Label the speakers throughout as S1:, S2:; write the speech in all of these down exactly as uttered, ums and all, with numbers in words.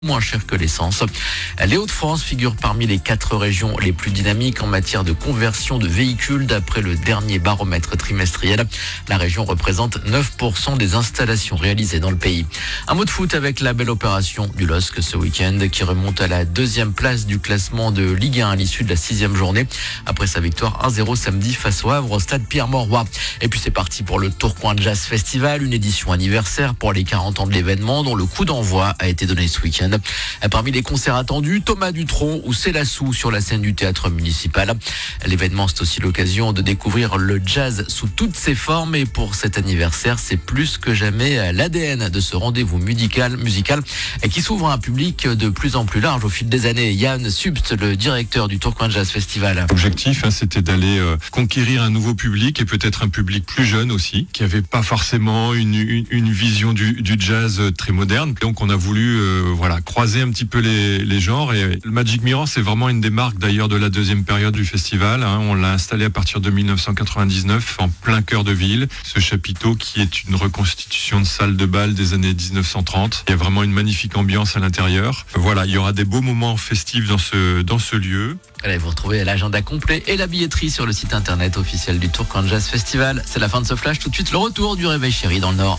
S1: moins cher que l'essence. Les Hauts-de-France figurent parmi les quatre régions les plus dynamiques en matière de conversion de véhicules d'après le dernier baromètre trimestriel. La région représente neuf pour cent des installations réalisées dans le pays. Un mot de foot avec la belle opération du L O S C ce week-end qui remonte à la deuxième place du classement de Ligue un à l'issue de la sixième journée après sa victoire un zéro samedi face au Havre au stade Pierre-Mauroy. Et puis c'est parti pour le Tourcoing Jazz Festival, une édition anniversaire pour les quarante ans de l'événement dont le coup d'envoi a été donné ce week-end. Parmi les concerts attendus, Thomas Dutronc ou Célassou sur la scène du théâtre municipal. L'événement, c'est aussi l'occasion de découvrir le jazz sous toutes ses formes et pour cet anniversaire, c'est plus que jamais l'A D N de ce rendez-vous musical, musical et qui s'ouvre à un public de plus en plus large au fil des années. Yann Subst, le directeur du Tourcoing Jazz Festival.
S2: L'objectif, hein, c'était d'aller euh, conquérir un nouveau public et peut-être un public plus jeune aussi, qui avait pas forcément une, une, une vision du, du jazz très moderne. Donc on a voulu euh, voilà croiser un petit peu les, les genres et le Magic Mirror, c'est vraiment une des marques d'ailleurs de la deuxième période du festival. Hein. On l'a installé à partir de dix-neuf cent quatre-vingt-dix-neuf en plein cœur de ville. Ce chapiteau qui est une reconstitution de salle de bal des années dix-neuf cent trente. Il y a vraiment une magnifique ambiance à l'intérieur. Voilà, il y aura des beaux moments festifs dans ce, dans ce lieu.
S1: Allez, vous retrouvez l'agenda complet et la billetterie sur le site internet officiel du Tourcoing Jazz Festival. C'est la fin de ce flash. Tout de suite, le retour du Réveil Chéri dans le Nord.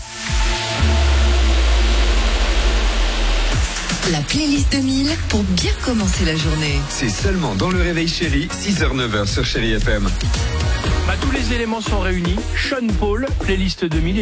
S3: La playlist deux mille pour bien commencer la journée.
S4: C'est seulement dans le Réveil Chéri, six heures neuf heures sur Chéri F M.
S5: Bah, tous les éléments sont réunis. Sean Paul, playlist deux mille.